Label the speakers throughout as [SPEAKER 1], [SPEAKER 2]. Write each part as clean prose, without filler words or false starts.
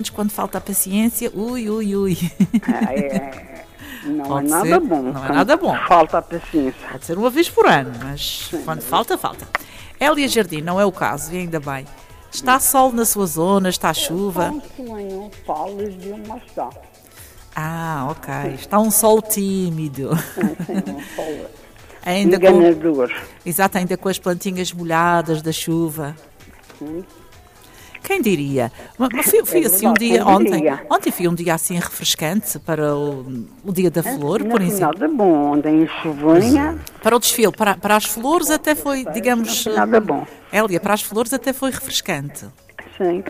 [SPEAKER 1] Quando falta a paciência, ui.
[SPEAKER 2] Não
[SPEAKER 1] Pode
[SPEAKER 2] é nada
[SPEAKER 1] ser,
[SPEAKER 2] bom.
[SPEAKER 1] não é nada bom.
[SPEAKER 2] Falta a paciência.
[SPEAKER 1] Pode ser uma vez por ano, mas quando falta. Hélia Jardim, não é o caso, e ainda bem. Está sol na sua zona, está chuva?
[SPEAKER 2] Não falas de uma está.
[SPEAKER 1] Ah, ok. Está um sol tímido.
[SPEAKER 2] Sim, um sol
[SPEAKER 1] Ainda
[SPEAKER 2] enganador.
[SPEAKER 1] Exato, ainda com as plantinhas molhadas da chuva.
[SPEAKER 2] Sim.
[SPEAKER 1] Quem diria? Mas fui assim um dia ontem. Ontem fui um dia assim refrescante para o Dia da Flor, por exemplo.
[SPEAKER 2] Nada bom, ontem chuvinha.
[SPEAKER 1] Para o desfile, para as flores até foi, digamos...
[SPEAKER 2] Nada bom.
[SPEAKER 1] Hélia, para as flores até foi refrescante.
[SPEAKER 2] Sim.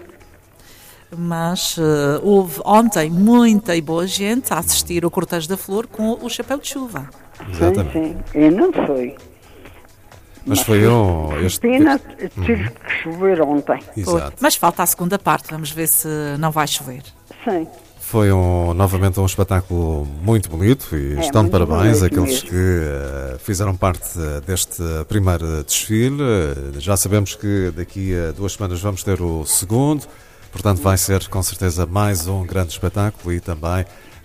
[SPEAKER 1] Mas houve ontem muita e boa gente a assistir ao cortejo da flor com o chapéu de chuva.
[SPEAKER 3] Exatamente.
[SPEAKER 2] Sim. Eu não fui.
[SPEAKER 3] Mas foi este...
[SPEAKER 2] Pena tive que chover ontem.
[SPEAKER 3] Exato.
[SPEAKER 1] Mas falta a segunda parte, vamos ver se não vai chover.
[SPEAKER 2] Sim.
[SPEAKER 3] Foi novamente um espetáculo muito bonito e estão de
[SPEAKER 2] muito
[SPEAKER 3] parabéns
[SPEAKER 2] bonito
[SPEAKER 3] aqueles
[SPEAKER 2] mesmo.
[SPEAKER 3] que fizeram parte deste primeiro desfile. Já sabemos que daqui a 2 semanas vamos ter o segundo, portanto vai ser com certeza mais um grande espetáculo e também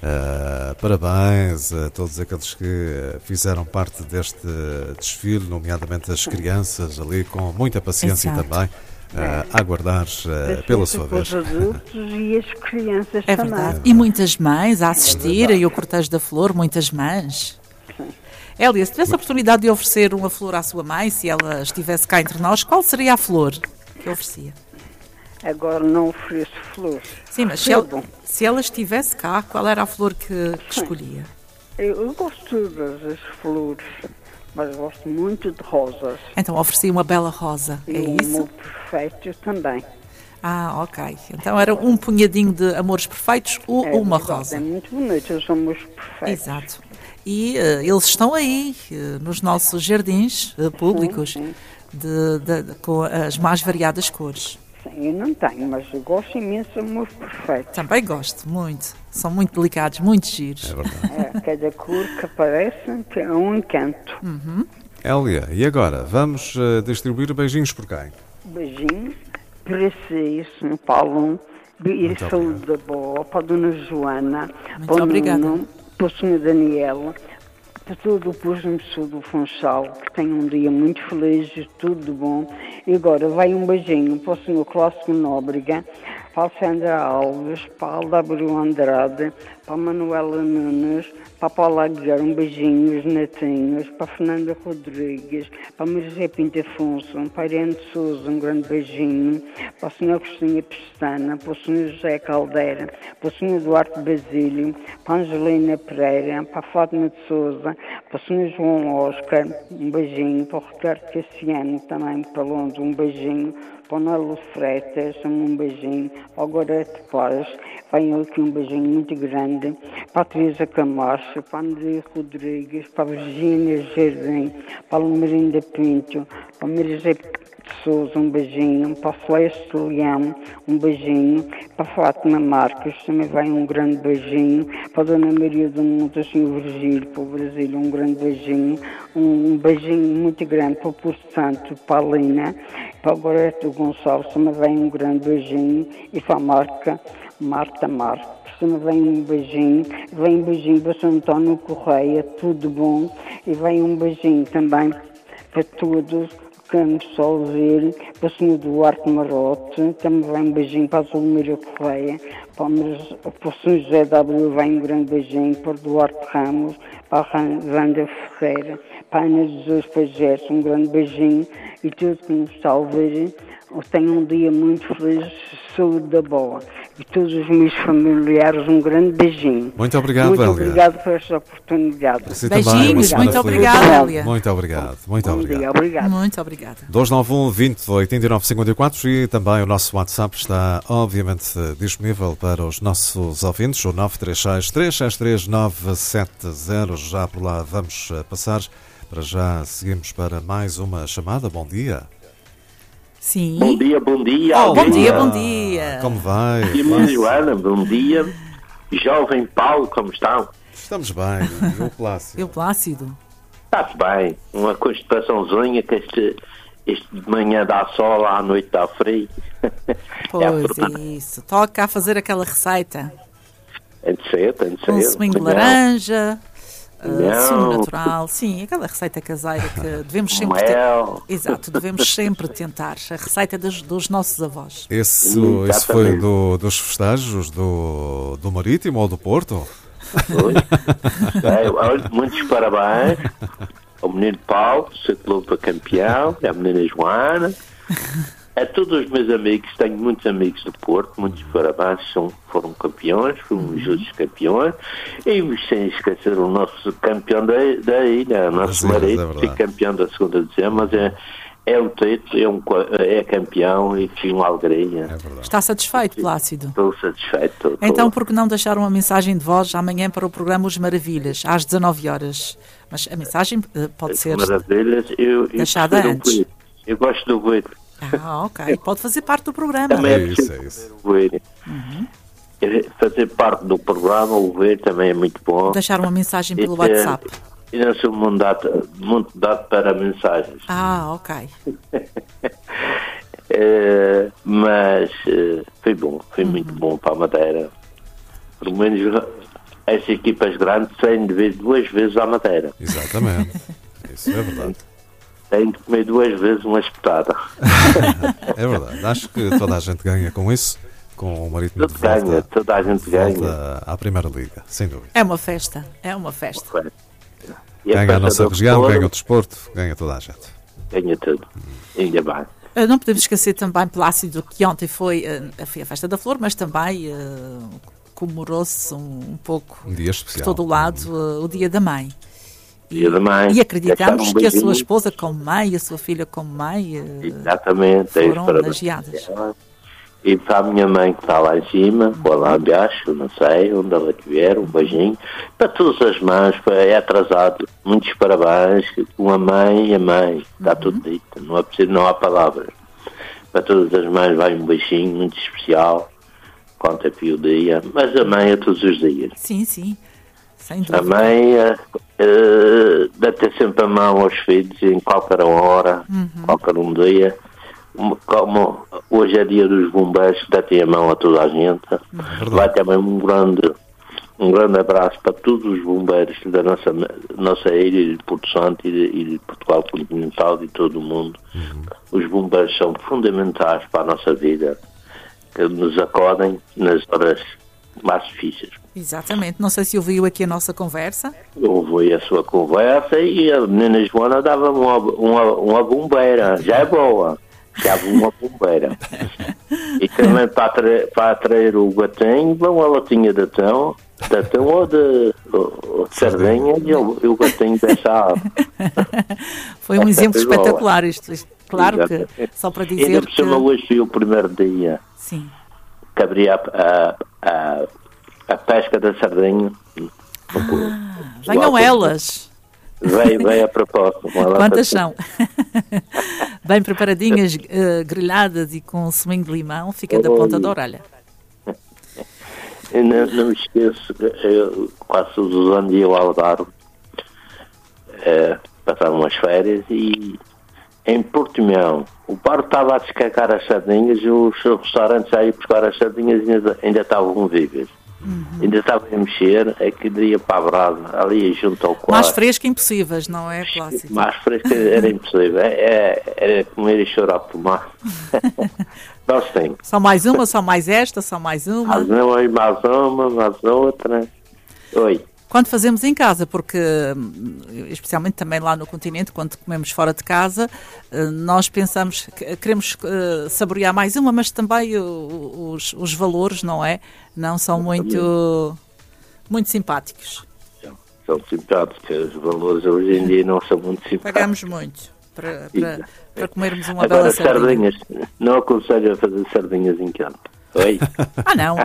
[SPEAKER 3] parabéns a todos aqueles que fizeram parte deste desfile, nomeadamente as crianças ali com muita paciência.
[SPEAKER 1] Exato.
[SPEAKER 3] E também a aguardar pela sua vez.
[SPEAKER 2] Os adultos e as crianças
[SPEAKER 1] É
[SPEAKER 2] também.
[SPEAKER 1] verdade. E muitas mães a assistirem ao cortejo da flor, muitas mães. Hélia, se tivesse a oportunidade de oferecer uma flor à sua mãe, se ela estivesse cá entre nós, qual seria a flor que oferecia?
[SPEAKER 2] Agora não ofereço flores.
[SPEAKER 1] Sim, mas se ela estivesse cá, qual era a flor que escolhia?
[SPEAKER 2] Eu gosto de todas as flores, mas gosto muito de rosas.
[SPEAKER 1] Então oferecia uma bela rosa, é
[SPEAKER 2] E o
[SPEAKER 1] isso?
[SPEAKER 2] amor perfeito também.
[SPEAKER 1] Ah, ok. Então era um punhadinho de amores perfeitos ou uma
[SPEAKER 2] verdade,
[SPEAKER 1] rosa.
[SPEAKER 2] É muito bonito, os amores perfeitos.
[SPEAKER 1] Exato. E eles estão aí, nos nossos jardins públicos,
[SPEAKER 2] Sim.
[SPEAKER 1] com as mais variadas cores.
[SPEAKER 2] Sim, eu não tenho, mas eu gosto imenso de amores perfeitos.
[SPEAKER 1] Também gosto, muito. São muito delicados, muito giros.
[SPEAKER 3] É verdade.
[SPEAKER 2] Cada cor que aparece é um encanto.
[SPEAKER 3] Hélia, e agora? Vamos distribuir beijinhos por quem?
[SPEAKER 2] Beijinho para si, Sr. Paulo, e
[SPEAKER 3] Muito
[SPEAKER 2] saúde da boa, para a Dona Joana,
[SPEAKER 1] Muito
[SPEAKER 2] para o
[SPEAKER 1] obrigada.
[SPEAKER 2] Nuno, para o Sr. Daniel, para todo o povo sul do Funchal, que tenham um dia muito feliz e tudo de bom. E agora vai um beijinho para o Sr. Clássico Nóbrega, para a Sandra Alves, para a Alda Abreu Andrade, para a Manuela Nunes, para a Paula Aguiar, um beijinho, os netinhos, para a Fernanda Rodrigues, para a Maria Pinto Afonso, para a Irene de Souza, um grande beijinho, para a Sra. Cristina Pestana, para o Sr. José Caldeira, para o Sr. Duarte Basílio, para a Angelina Pereira, para a Fátima de Souza, para o Sr. João Oscar, um beijinho, para o Ricardo Cassiano, também para Londres, um beijinho, para o Nelo Freitas, um beijinho, para o Gorete Paz, venho aqui um beijinho muito grande, para a Teresa Camacho, para a André Rodrigues, para a Virgínia Jardim, para a Lumarinda Pinto, para a Maria de Souza, um beijinho, para a Celeste Leão, um beijinho, para a Fátima Marques, também vai um grande beijinho, para a Dona Maria do Monte, Sr. Virgílio, para o Brasil, um grande beijinho, um beijinho muito grande para o Porto Santo, para a Lina, para o Goreto Gonçalves, também vai um grande beijinho, e para a Marta Marques, também vem um beijinho para São António Correia, tudo bom, e vem um beijinho também para todos que me só ouvir, para o Sr. Duarte Marote, também vem um beijinho para a Zulmira Correia, para o Sr. José W. vem um grande beijinho, para o Duarte Ramos, para a Wanda Ferreira, para a Ana Jesus Pajés, um grande beijinho, e tudo que me está a ouvir, tenham um dia muito feliz, saúde da boa. E todos os meus familiares, um grande beijinho.
[SPEAKER 3] Muito obrigado,
[SPEAKER 2] Muito
[SPEAKER 3] Hélia.
[SPEAKER 2] obrigado por esta oportunidade.
[SPEAKER 3] Assim
[SPEAKER 1] Beijinhos,
[SPEAKER 3] também, uma semana
[SPEAKER 1] muito
[SPEAKER 3] feliz.
[SPEAKER 1] obrigada, Hélia.
[SPEAKER 3] Muito obrigado, muito
[SPEAKER 2] Bom
[SPEAKER 3] obrigado.
[SPEAKER 2] dia, obrigado.
[SPEAKER 1] Muito obrigada.
[SPEAKER 3] 291 20 89 54 e também o nosso WhatsApp está obviamente disponível para os nossos ouvintes, o 936 363 970. Já por lá vamos passar. Para já seguimos para mais uma chamada. Bom dia.
[SPEAKER 1] Sim.
[SPEAKER 4] Bom dia, bom dia.
[SPEAKER 1] Oh, bom dia, bom dia.
[SPEAKER 3] Como vai?
[SPEAKER 4] Irmã Joana, bom dia. Jovem Paulo, como estão?
[SPEAKER 3] Estamos bem. O Plácido.
[SPEAKER 1] Eu Plácido.
[SPEAKER 4] Está-se bem. Uma constipaçãozinha que este de manhã dá sol, à noite dá frio.
[SPEAKER 1] Pois é isso. Toca a fazer aquela receita.
[SPEAKER 4] Tem de ser.
[SPEAKER 1] Com suminho de laranja, sumo natural. Sim, aquela receita caseira que devemos sempre Exato, devemos sempre tentar. A receita dos nossos avós.
[SPEAKER 3] Esse foi dos festejos do Marítimo ou do Porto?
[SPEAKER 4] Muitos parabéns ao menino Paulo, seu clube campeão, à menina Joana, a todos os meus amigos. Tenho muitos amigos do Porto, muitos parabéns, foram campeões, foram justos campeões, e sem esquecer o nosso campeão da ilha, o nosso marido, que é campeão da 2ª divisão, mas é um título, é campeão e que uma alegria.
[SPEAKER 1] Está satisfeito, Plácido?
[SPEAKER 4] Estou satisfeito.
[SPEAKER 1] Então, por que não deixar uma mensagem de voz amanhã para o programa Os Maravilhas, às 19 horas? Mas a mensagem pode ser deixada antes.
[SPEAKER 4] Eu gosto do ouvir.
[SPEAKER 1] Ok. Pode fazer parte do programa.
[SPEAKER 4] Também é isso. Fazer parte do programa, ouvir também é muito bom.
[SPEAKER 1] Deixar uma mensagem pelo WhatsApp.
[SPEAKER 4] E não sou muito dado para mensagens.
[SPEAKER 1] Ok.
[SPEAKER 4] Mas foi bom, foi muito bom para a Madeira. Pelo menos as equipas grandes têm de vir 2 vezes à Madeira.
[SPEAKER 3] Exatamente, isso é verdade.
[SPEAKER 4] Têm de comer 2 vezes uma espetada.
[SPEAKER 3] É verdade, acho que toda a gente ganha com isso. Com o Marítimo de volta,
[SPEAKER 4] toda a gente ganha
[SPEAKER 3] à Primeira Liga, sem dúvida.
[SPEAKER 1] É uma festa.
[SPEAKER 3] Ganha a nossa região, ganha o desporto, ganha toda a gente.
[SPEAKER 4] Ganha tudo, ainda bem.
[SPEAKER 1] Não podemos esquecer também, Plácido, que ontem foi a Festa da Flor, mas também comemorou-se um pouco
[SPEAKER 3] um dia especial,
[SPEAKER 1] por todo o lado o Dia da Mãe.
[SPEAKER 4] E
[SPEAKER 1] acreditamos que a sua esposa como mãe e a sua filha como mãe foram homenageadas.
[SPEAKER 4] E para a minha mãe que está lá em cima, ou lá abaixo, não sei, onde ela estiver, um beijinho. Para todas as mães, é atrasado. Muitos parabéns, com a mãe e a mãe. Está tudo dito, não há palavras. Para todas as mães vai um beijinho muito especial, quanto é para o dia. Mas a mãe é todos os dias.
[SPEAKER 1] Sim, sem dúvida.
[SPEAKER 4] A mãe deve ter sempre a mão aos filhos em qualquer hora, qualquer um dia. Como hoje é dia dos bombeiros, que dá a mão a toda a gente. Vai também um grande abraço para todos os bombeiros da nossa ilha de Porto Santo e de Portugal continental e todo o mundo. Os bombeiros são fundamentais para a nossa vida, que nos acodem nas horas mais difíceis.
[SPEAKER 1] Exatamente. Não sei se ouviu aqui a nossa conversa.
[SPEAKER 4] Ouvi a sua conversa e a menina Joana dava-me uma bombeira. Já é boa. Já uma bombeira. E também para atrair o gatinho, vão a latinha de atão ou de sardinha e o gatinho dessa ave.
[SPEAKER 1] Foi um exemplo espetacular isto. Claro. Exatamente. Que só para dizer
[SPEAKER 4] ainda por cima hoje foi o primeiro dia.
[SPEAKER 1] Sim.
[SPEAKER 4] Que abria a pesca da sardinha.
[SPEAKER 1] Venham elas.
[SPEAKER 4] Veio a propósito.
[SPEAKER 1] Quantas são? Bem preparadinhas, grelhadas e com suminho de limão, fica da ponta da orelha.
[SPEAKER 4] Eu não me esqueço, eu quase todos os anos ia ao Algarve passar umas férias e em Portimão o bar estava a descarregar as sardinhas e os restaurantes a ir buscar as sardinhas ainda estavam vivas. Ainda estava a mexer, é que ia para a brasa, ali junto ao quarto.
[SPEAKER 1] Mais fresca impossíveis, não é, Plácido?
[SPEAKER 4] Mais fresca era impossível, era comer e chorar por mar. Nós temos.
[SPEAKER 1] Só mais uma, só mais esta, só mais uma.
[SPEAKER 4] Mais outra. Oi.
[SPEAKER 1] Quando fazemos em casa, porque especialmente também lá no continente, quando comemos fora de casa, nós pensamos que queremos saborear mais uma, mas também os valores, não é? Não são muito simpáticos.
[SPEAKER 4] São simpáticos, os valores hoje em dia não são muito simpáticos.
[SPEAKER 1] Pagamos muito para comermos uma bela sardinha.
[SPEAKER 4] Sardinhas, não aconselho a fazer sardinhas em campo. Oi?
[SPEAKER 1] Não.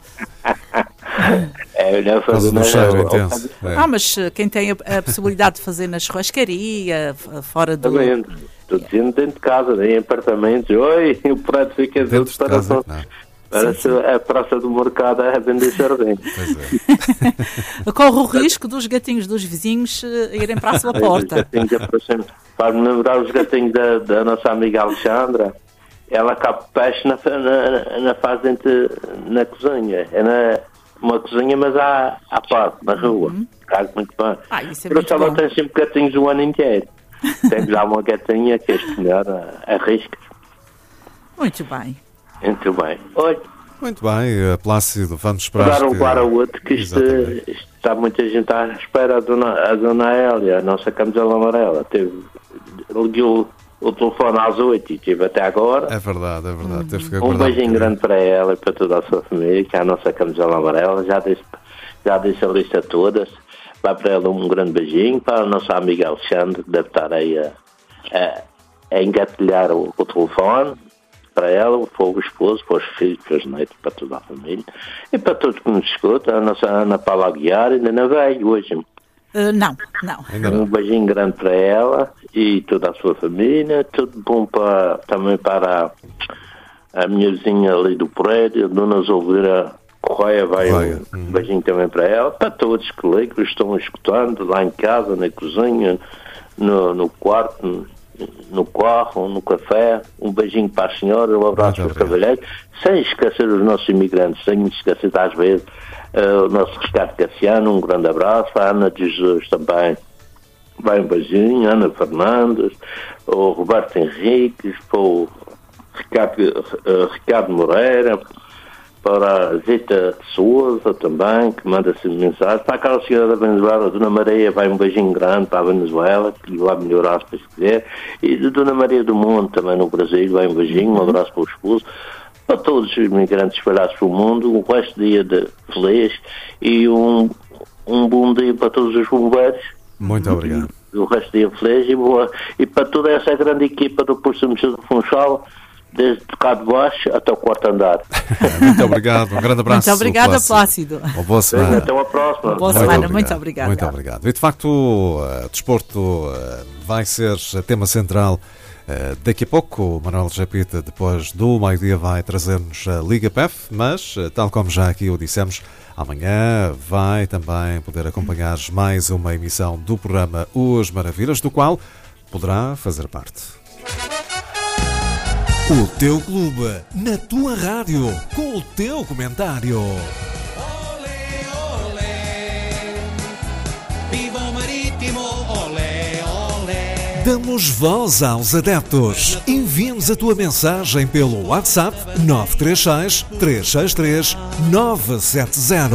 [SPEAKER 3] Não fazer no cheiro intenso.
[SPEAKER 1] Mas quem tem a possibilidade de fazer na churrascaria, fora do...
[SPEAKER 4] Estou dizendo dentro de casa, em apartamentos. Oi, o prato fica
[SPEAKER 3] dentro de casa.
[SPEAKER 4] Parece a praça do mercado a vender sardinhas.
[SPEAKER 1] Corre o risco dos gatinhos dos vizinhos irem para a sua porta.
[SPEAKER 4] Faz-me lembrar os gatinhos da nossa amiga Alexandra. ela cabe peixe na fase na cozinha. Uma cozinha, mas à parte, na rua. Cabe muito bem.
[SPEAKER 1] Isso é
[SPEAKER 4] Por isso ela tem sempre gatinhos o ano inteiro. Tem já uma gatinha que este melhor arrisca.
[SPEAKER 1] Muito bem.
[SPEAKER 4] Muito bem. Olha,
[SPEAKER 3] Muito bem, Plácido, vamos esperar
[SPEAKER 4] dar um para o outro, que isto está muita gente à espera. A dona Hélia, a nossa camisola amarela, ligou o telefone às 8 e estive até agora.
[SPEAKER 3] É verdade. Teve que
[SPEAKER 4] Um
[SPEAKER 3] aguardar
[SPEAKER 4] beijinho grande para ela e para toda a sua família, que é a nossa camisola amarela. Já disse a lista toda. Vai para ela um grande beijinho. Para a nossa amiga Alexandre, que deve estar aí a engatilhar o telefone. Para ela, para o esposo, para os filhos, para os netos, para toda a família. E para todos que nos escutam. A nossa Ana Paula Aguiar ainda não veio hoje.
[SPEAKER 1] Não.
[SPEAKER 4] Um beijinho grande para ela e toda a sua família. Tudo bom também para a minha vizinha ali do prédio, Dona Zolveira Correia. Um beijinho também para ela. Para todos que ligam, que estão escutando lá em casa, na cozinha, no quarto, no carro, no café. Um beijinho para a senhora, um abraço para os cavalheiros. Sem esquecer os nossos imigrantes, sem esquecer às vezes o nosso Ricardo Cassiano, um grande abraço. A Ana de Jesus também vai um beijinho. Ana Fernandes, o Roberto Henriques, para o Ricardo Moreira, para a Zita Souza também, que manda-se mensagem. Para aquela senhora da Venezuela, a Dona Maria, vai um beijinho grande para a Venezuela, que vai melhorar se quiser. E a Dona Maria do Monte, também no Brasil, vai um beijinho, um abraço para o esposo. Para todos os imigrantes espalhados pelo mundo, um resto de dia feliz e um bom dia para todos os bombeiros.
[SPEAKER 3] Muito obrigado.
[SPEAKER 4] O resto do dia feliz e para toda essa grande equipa do Posto de Mexer do Funchal, desde cá de baixo até o quarto andar.
[SPEAKER 3] Muito obrigado, um grande abraço.
[SPEAKER 1] Muito obrigada, Plácido.
[SPEAKER 3] Uma boa semana.
[SPEAKER 4] Até a próxima.
[SPEAKER 1] Boa semana, muito obrigada.
[SPEAKER 3] Muito obrigado. E de facto, o desporto vai ser tema central. Daqui a pouco, o Manuel Japita, depois do meio-dia, vai trazer-nos a Liga PEF, mas, tal como já aqui o dissemos, amanhã vai também poder acompanhar mais uma emissão do programa Os Maravilhas, do qual poderá fazer parte.
[SPEAKER 5] O teu clube, na tua rádio, com o teu comentário.
[SPEAKER 6] Olé, olé, viva o Marítimo, olé, olé.
[SPEAKER 5] Damos voz aos adeptos. Envia-nos a tua mensagem pelo WhatsApp 936 363 970.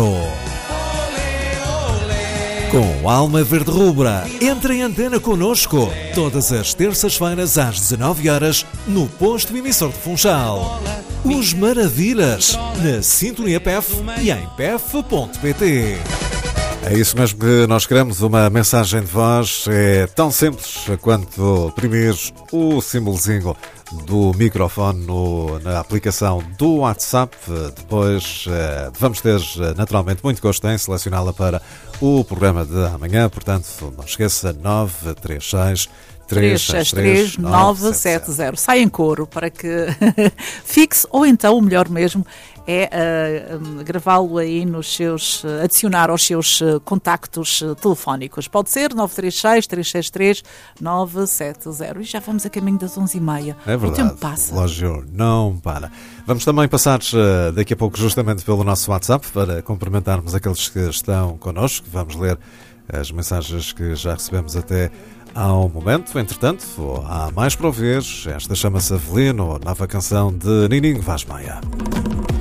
[SPEAKER 5] Com Alma Verde Rubra, entra em antena connosco todas as terças-feiras às 19h no posto emissor de Funchal. Os Maravilhas, na Sintonia PEF e em pef.pt.
[SPEAKER 3] É isso mesmo que nós queremos, uma mensagem de voz. É tão simples quanto imprimir o símbolozinho do microfone na aplicação do WhatsApp. Depois vamos ter naturalmente muito gosto em selecioná-la para o programa de amanhã. Portanto, não esqueça, 936 363
[SPEAKER 1] 970. Sai em coro para que fixe, ou então o melhor mesmo é gravá-lo aí nos seus, adicionar aos seus contactos telefónicos. Pode ser 936 363 970. E já vamos a caminho das 11h30.
[SPEAKER 3] É verdade.
[SPEAKER 1] O tempo passa.
[SPEAKER 3] O relógio não para. Vamos também passar daqui a pouco justamente pelo nosso WhatsApp para cumprimentarmos aqueles que estão connosco. Vamos ler as mensagens que já recebemos até ao momento. Entretanto, há mais para ouvir. Esta chama-se Avelino, nova canção de Nininho Vaz Maia.